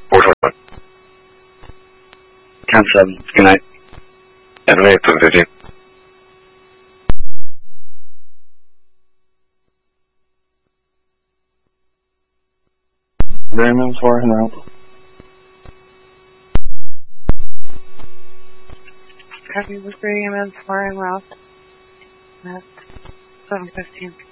421. Count 7. Good night. Adelaide, 715. Raymond 4 and out. Copy with Raymond 4 and route at 7:15.